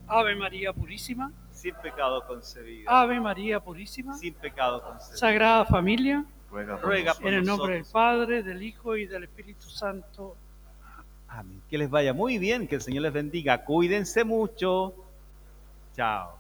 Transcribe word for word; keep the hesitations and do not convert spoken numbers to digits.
Ave María Purísima, sin pecado concebida, Ave María Purísima, sin pecado concebida. Sagrada Familia, Ruega por Ruega nosotros. por en el nombre del nosotros. Padre, del Hijo y del Espíritu Santo. Amén. Que les vaya muy bien, que el Señor les bendiga. Cuídense mucho. Chao.